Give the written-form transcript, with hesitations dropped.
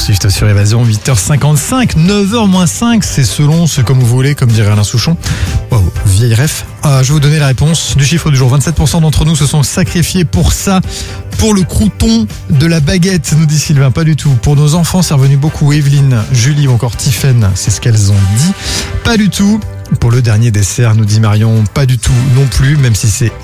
Swift sur Évasion, 8h55, 9h-5, c'est selon, c'est comme vous voulez, comme dirait Alain Souchon. Wow, vieille ref. Je vais vous donner la réponse du chiffre du jour. 27% d'entre nous se sont sacrifiés pour ça. Pour le crouton de la baguette, nous dit Sylvain, pas du tout. Pour nos enfants, c'est revenu beaucoup. Evelyne, Julie ou encore Tiffaine, c'est ce qu'elles ont dit. Pas du tout. Pour le dernier dessert, nous dit Marion, pas du tout non plus, même si c'est